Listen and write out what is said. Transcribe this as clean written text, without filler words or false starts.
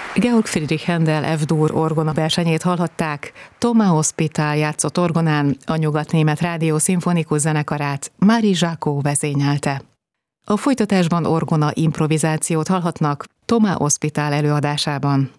Georg Friedrich Händel F-dur orgona versenyét hallhatták. Thomas Hospital játszott orgonán, a Nyugat-német Rádió Szimfonikus Zenekarát Marie Jacot vezényelte. A folytatásban orgona improvizációt hallhatnak Thomas Hospital előadásában.